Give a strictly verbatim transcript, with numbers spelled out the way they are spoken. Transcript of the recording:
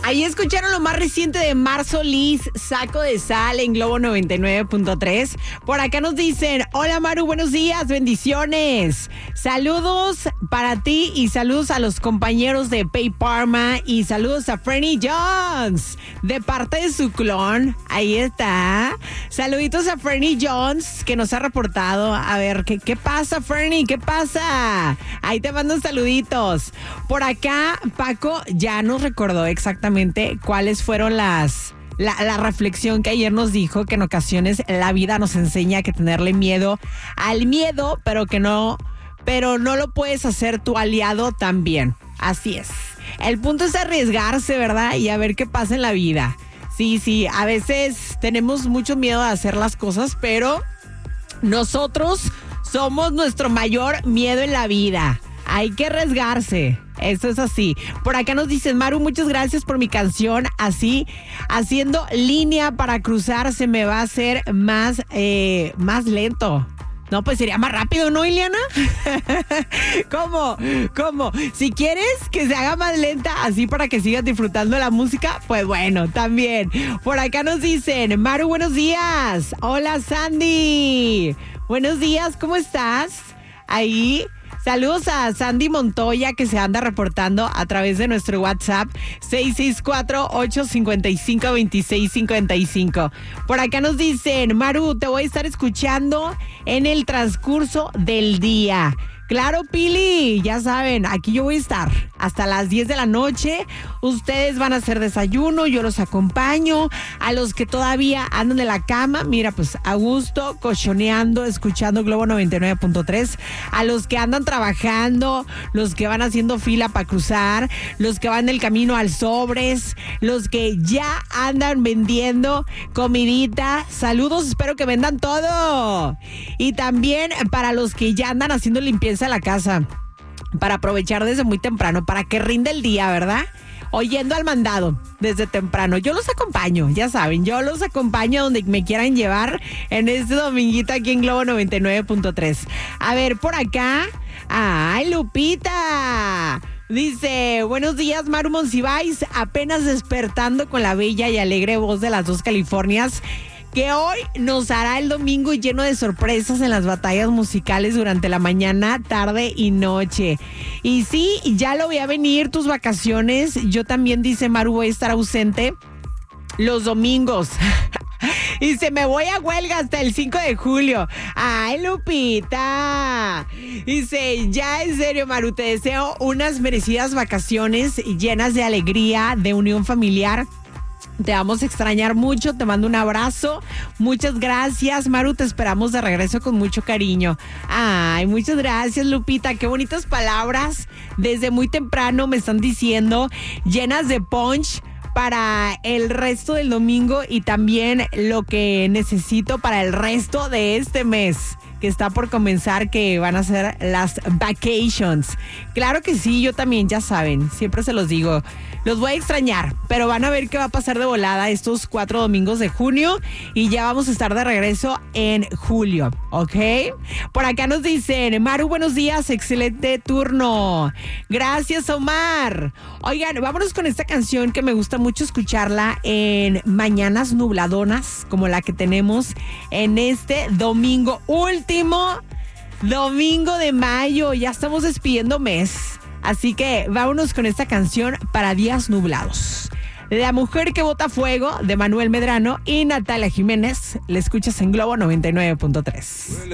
Ahí escucharon lo más reciente de Marzo Liz, Saco de Sal en Globo noventa y nueve punto tres. Por acá nos dicen, hola Maru, buenos días, bendiciones. Saludos para ti y saludos a los compañeros de Pay Parma y saludos a Fernie Jones de parte de su clon. Ahí está. Saluditos a Fernie Jones que nos ha reportado. A ver, ¿qué, qué pasa, Fernie? ¿Qué pasa? Ahí te mando saluditos. Por acá, Paco ya nos recordó exactamente cuáles fueron las... La, la reflexión que ayer nos dijo, que en ocasiones la vida nos enseña que tenerle miedo al miedo, pero que no, pero no lo puedes hacer tu aliado también. Así es. El punto es arriesgarse, ¿verdad? Y a ver qué pasa en la vida. Sí, sí, a veces tenemos mucho miedo de hacer las cosas, pero nosotros somos nuestro mayor miedo en la vida. Hay que arriesgarse. Eso es así. Por acá nos dicen, Maru, muchas gracias por mi canción. Así, haciendo línea para cruzar se me va a hacer más, eh, más lento. No, pues sería más rápido, ¿no, Ileana? ¿Cómo? ¿Cómo? Si quieres que se haga más lenta, así para que sigas disfrutando la música, pues bueno, también. Por acá nos dicen, Maru, buenos días. Hola, Sandy. Buenos días, ¿cómo estás? Ahí... Saludos a Sandy Montoya que se anda reportando a través de nuestro WhatsApp seis seis cuatro, ocho cinco cinco, dos seis cinco cinco. Por acá nos dicen, Maru, te voy a estar escuchando en el transcurso del día. Claro, Pili, ya saben, aquí yo voy a estar hasta las diez de la noche. Ustedes van a hacer desayuno, yo los acompaño. A los que todavía andan en la cama, mira, pues a gusto, cochoneando, escuchando Globo noventa y nueve punto tres. A los que andan trabajando, los que van haciendo fila para cruzar, los que van en el camino al Sobres, los que ya andan vendiendo comidita. Saludos, espero que vendan todo. Y también para los que ya andan haciendo limpieza a la casa, para aprovechar desde muy temprano, para que rinde el día, ¿verdad? Oyendo al mandado desde temprano. Yo los acompaño, ya saben, yo los acompaño donde me quieran llevar en este dominguito aquí en Globo noventa y nueve punto tres. A ver, por acá, ¡ay, Lupita! Dice, buenos días, Maru Monsiváis, apenas despertando con la bella y alegre voz de las dos Californias, que hoy nos hará el domingo lleno de sorpresas en las batallas musicales durante la mañana, tarde y noche. Y sí, ya lo voy a venir tus vacaciones. Yo también, dice Maru, voy a estar ausente los domingos. Y se me voy a huelga hasta el cinco de julio. ¡Ay, Lupita! Dice, ya en serio, Maru, te deseo unas merecidas vacaciones llenas de alegría, de unión familiar. Te vamos a extrañar mucho, te mando un abrazo. Muchas gracias, Maru, te esperamos de regreso con mucho cariño. Ay, muchas gracias, Lupita, qué bonitas palabras. Desde muy temprano me están diciendo, llenas de punch para el resto del domingo y también lo que necesito para el resto de este mes que está por comenzar, que van a ser las vacations. Claro que sí, yo también, ya saben, siempre se los digo, los voy a extrañar, pero van a ver qué va a pasar de volada estos cuatro domingos de junio y ya vamos a estar de regreso en julio, ¿ok? Por acá nos dicen, Maru, buenos días, excelente turno. Gracias, Omar. Oigan, vámonos con esta canción que me gusta mucho escucharla en mañanas nubladonas, como la que tenemos en este domingo último. Último domingo de mayo, ya estamos despidiendo mes, así que vámonos con esta canción para días nublados. La mujer que bota fuego, de Manuel Medrano y Natalia Jiménez. La escuchas en Globo noventa y nueve punto tres.